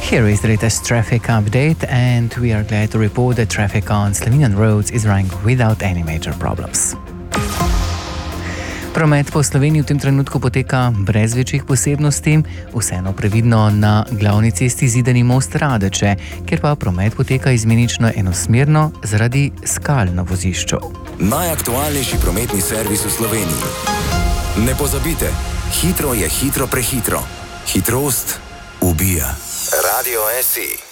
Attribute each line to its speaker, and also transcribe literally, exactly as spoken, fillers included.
Speaker 1: Here is the latest traffic update, and we are glad to report that traffic on Slovenian roads is running without any major problems. Promet po Sloveniji v tem trenutku poteka brez večjih posebnosti, vseeno previdno na glavni cesti Zidani most Radeče, kjer pa promet poteka izmenično enosmerno zaradi skal na vozišču.
Speaker 2: Najaktualnejši prometni servis v Sloveniji. Ne pozabite, hitro je hitro prehitro. Hitrost ubija. Radio S I.